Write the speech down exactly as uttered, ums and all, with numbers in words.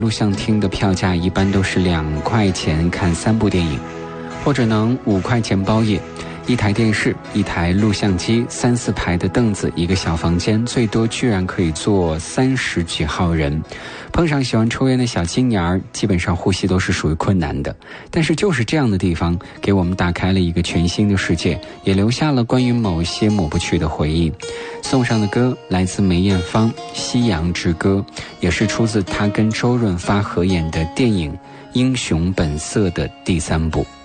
录像厅的票价一般都是两块钱看三部电影，或者能五块钱包夜，一台电视，一台录像机，三四排的凳子，一个小房间，最多居然可以坐三十几号人。碰上喜欢抽烟的小青年儿，基本上呼吸都是属于困难的。但是就是这样的地方，给我们打开了一个全新的世界，也留下了关于某些抹不去的回忆。送上的歌来自梅艳芳《夕阳之歌》，也是出自她跟周润发合演的电影《英雄本色》的第三部。